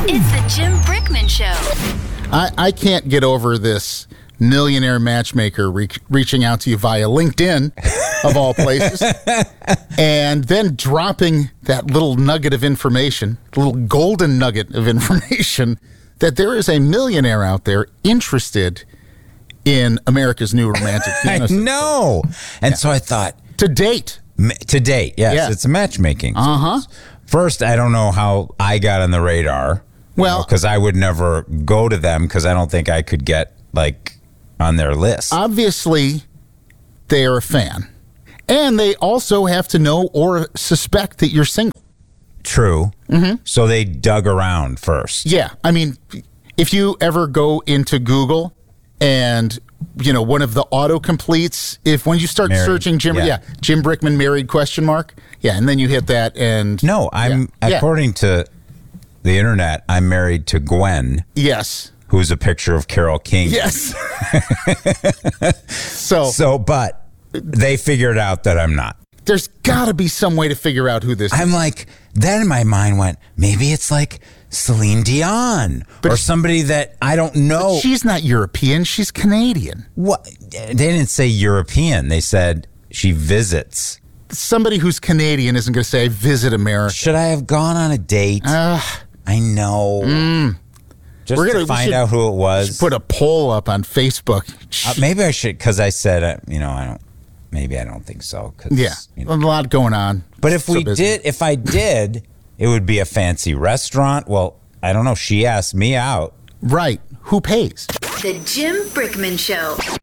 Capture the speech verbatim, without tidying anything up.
It's the Jim Brickman Show. I, I can't get over this millionaire matchmaker re- reaching out to you via LinkedIn, of all places, and then dropping that little nugget of information, little golden nugget of information, that there is a millionaire out there interested in America's new romantic piano. I know. And Yeah. so I thought, To date. m- to date, yes, Yeah. it's a matchmaking. Uh-huh. First, I don't know how I got on the radar. Well- because I would never go to them because I don't think I could get like on their list. Obviously, they are a fan. And they also have to know or suspect that you're single. True. Mm-hmm. So they dug around first. Yeah. I mean, if you ever go into Google and, you know, one of the autocompletes, if when you start Married, searching Jim, yeah. yeah. Jim Brickman married question mark. Yeah. And then you hit that and. No, I'm yeah. Yeah. according to the internet, I'm married to Gwen, Yes. who's a picture of Carole King. Yes. so, So, but they figured out that I'm not. there's got to be some way to figure out who this is. I'm like, then my mind went, maybe it's like Celine Dion But or she- somebody that I don't know. She's not European. She's Canadian. What? They didn't say European. They said she visits. Somebody who's Canadian isn't going to say, I visit America. Should I have gone on a date? Uh, I know. Just We're gonna- we to find should- out who it was. put a poll up on Facebook. Uh, maybe I should, because I said, uh, you know, I don't. Maybe I don't think so. 'Cause, Yeah. you A know. lot going on. But if So we busy. did, if I did, it would be a fancy restaurant. Well, I don't know. She asked me out. Right. Who pays? The Jim Brickman Show.